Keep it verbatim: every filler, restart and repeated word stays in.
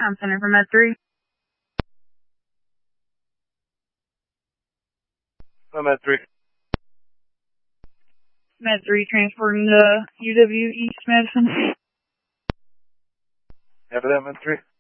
I'm Center for Med three. I'm Med three. Med three transporting to U W East Medicine. Have that, Med three.